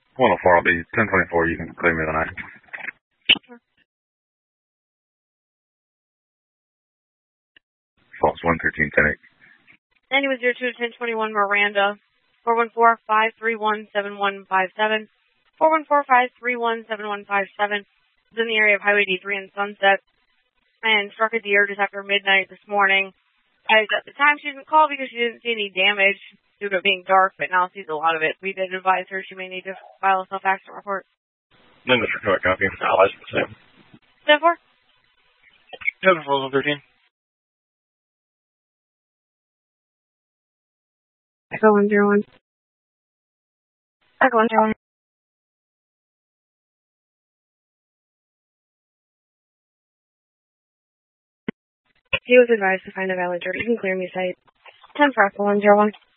104, I'll be 1024. You can clear me the night. False 113, 10-8. And he was 02 1021 Miranda. 414-531-7157. 414-531-7157. Is in the area of Highway D3 and Sunset. And struck a deer just after midnight this morning. At the time, she didn't call because she didn't see any damage due to it being dark, but now sees a lot of it. We did advise her she may need to file a self-accident report. Then Mr. Cook, copy. I'll ask the same. 10-4? 10-4, 113. Echo 101. Echo 101. He was advised to find a valid jury. You can clear me site. 10 for Echo 101.